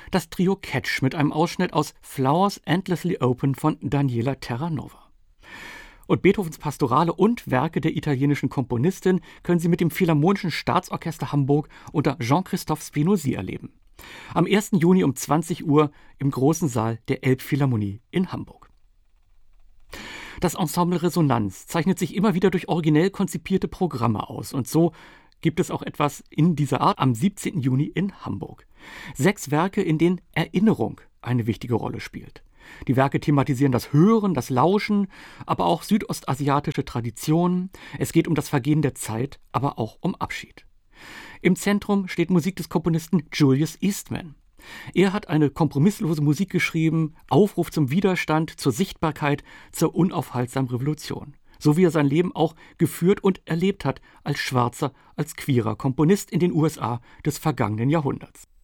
Das Trio Catch mit einem Ausschnitt aus Flowers Endlessly Open von Daniela Terranova. Und Beethovens Pastorale und Werke der italienischen Komponistin können Sie mit dem Philharmonischen Staatsorchester Hamburg unter Jean-Christophe Spinozzi erleben. Am 1. Juni um 20 Uhr im großen Saal der Elbphilharmonie in Hamburg. Das Ensemble Resonanz zeichnet sich immer wieder durch originell konzipierte Programme aus. Und so gibt es auch etwas in dieser Art am 17. Juni in Hamburg. 6 Werke, in denen Erinnerung eine wichtige Rolle spielt. Die Werke thematisieren das Hören, das Lauschen, aber auch südostasiatische Traditionen. Es geht um das Vergehen der Zeit, aber auch um Abschied. Im Zentrum steht Musik des Komponisten Julius Eastman. Er hat eine kompromisslose Musik geschrieben, Aufruf zum Widerstand, zur Sichtbarkeit, zur unaufhaltsamen Revolution. So wie er sein Leben auch geführt und erlebt hat als schwarzer, als queerer Komponist in den USA des vergangenen Jahrhunderts.